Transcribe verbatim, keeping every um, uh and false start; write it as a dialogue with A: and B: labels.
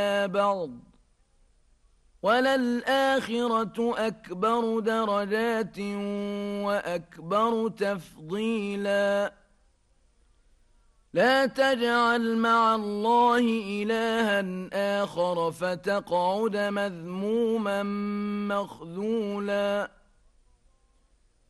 A: بعض وللآخرة أكبر درجات وأكبر تفضيلا لا تجعل مع الله إلها آخر فتقعد مذموما مخذولا